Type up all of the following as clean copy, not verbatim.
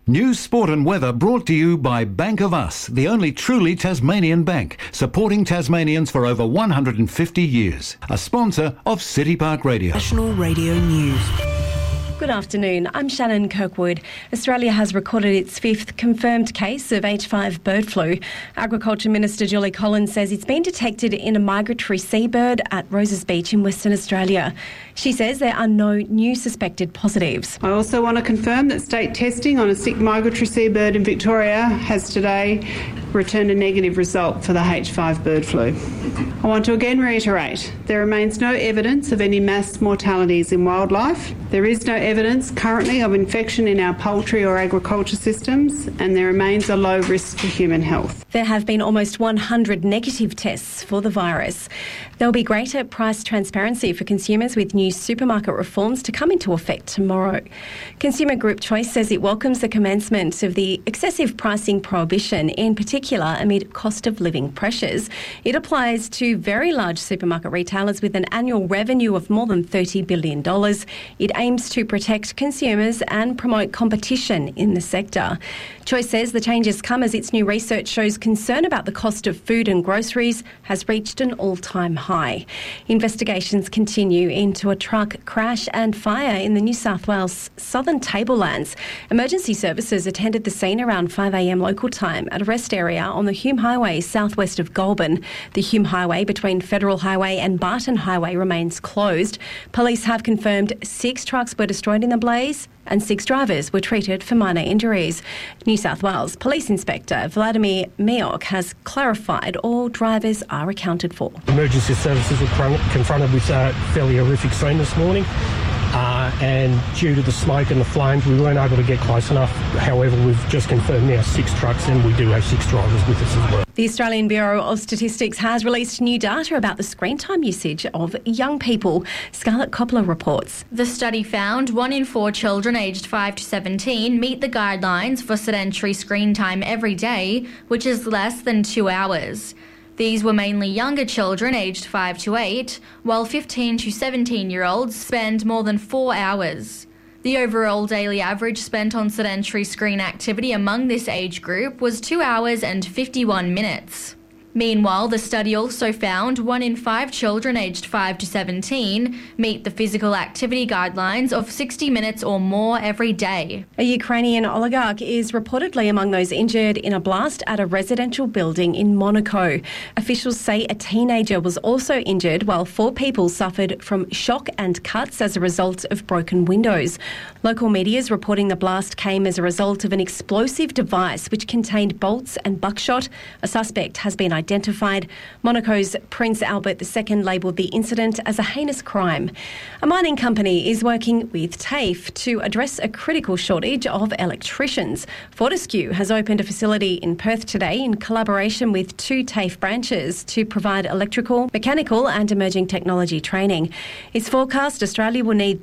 News, sport and weather brought to you by Bank of Us, the only truly Tasmanian bank, supporting Tasmanians for over 150 years. A sponsor of City Park Radio. National Radio News. Good afternoon, I'm Shannon Kirkwood. Australia has recorded its 5th confirmed case of H5 bird flu. Agriculture Minister Julie Collins says it's been detected in a migratory seabird at Roses Beach in Western Australia. She says there are no new suspected positives. I also want to confirm that state testing on a sick migratory seabird in Victoria has today returned a negative result for the H5 bird flu. I want to again reiterate, there remains no evidence of any mass mortalities in wildlife. There is no evidence currently of infection in our poultry or agriculture systems, and there remains a low risk to human health. There have been almost 100 negative tests for the virus. There will be greater price transparency for consumers with new supermarket reforms to come into effect tomorrow. Consumer Group Choice says it welcomes the commencement of the excessive pricing prohibition, in particular amid cost of living pressures. It applies to very large supermarket retailers with an annual revenue of more than $30 billion. It aims to protect consumers and promote competition in the sector. Choice says the changes come as its new research shows concern about the cost of food and groceries has reached an all-time high. Investigations continue into a truck crash and fire in the New South Wales southern tablelands. Emergency services attended the scene around 5 a.m. local time at a rest area on the Hume Highway southwest of Goulburn. The Hume Highway between Federal Highway and Barton Highway remains closed. Police have confirmed 6 trucks were destroyed in the blaze and 6 drivers were treated for minor injuries. New South Wales Police Inspector Vladimir Miok has clarified all drivers are accounted for. Emergency services were confronted with a fairly horrific scene this morning. And due to the smoke and the flames, we weren't able to get close enough. However, we've just confirmed now 6 trucks and we do have 6 drivers with us as well. The Australian Bureau of Statistics has released new data about the screen time usage of young people. Scarlett Coppola reports. The study found 1 in 4 children aged 5 to 17 meet the guidelines for sedentary screen time every day, which is less than 2 hours. These were mainly younger children aged 5 to 8, while 15 to 17-year-olds spend more than 4 hours. The overall daily average spent on sedentary screen activity among this age group was 2 hours and 51 minutes. Meanwhile, the study also found 1 in 5 children aged 5 to 17 meet the physical activity guidelines of 60 minutes or more every day. A Ukrainian oligarch is reportedly among those injured in a blast at a residential building in Monaco. Officials say a teenager was also injured while 4 people suffered from shock and cuts as a result of broken windows. Local media is reporting the blast came as a result of an explosive device which contained bolts and buckshot. A suspect has been identified. Monaco's Prince Albert II labelled the incident as a heinous crime. A mining company is working with TAFE to address a critical shortage of electricians. Fortescue has opened a facility in Perth today in collaboration with 2 TAFE branches to provide electrical, mechanical and emerging technology training. It's forecast Australia will need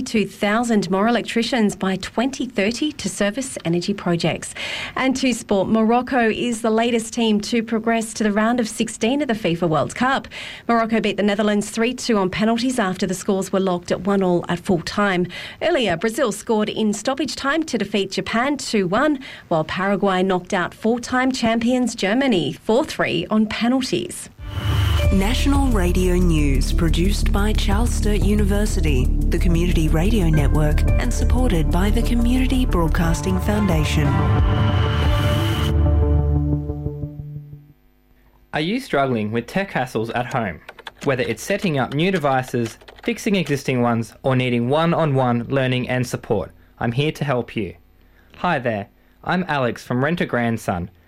32,000 more electricians by 2030 to service energy projects. And to sport, Morocco is the latest team to progress to the round of 16 of the FIFA World Cup. Morocco beat the Netherlands 3-2 on penalties after the scores were locked at 1-1 at full time. Earlier, Brazil scored in stoppage time to defeat Japan 2-1, while Paraguay knocked out 4-time champions Germany 4-3 on penalties. National Radio News, produced by Charles Sturt University, the Community Radio Network, and supported by the Community Broadcasting Foundation. Are you struggling with tech hassles at home? Whether it's setting up new devices, fixing existing ones, or needing one-on-one learning and support, I'm here to help you. Hi there, I'm Alex from Rent a Grandson,